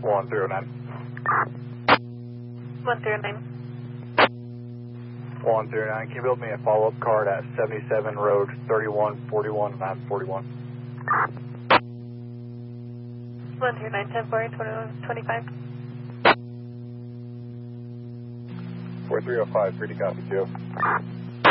109. 109. 109. Can you build me a follow-up card at 77 Road 3141 941? 109, 10-4, 25. 4305, free to copy, Joe.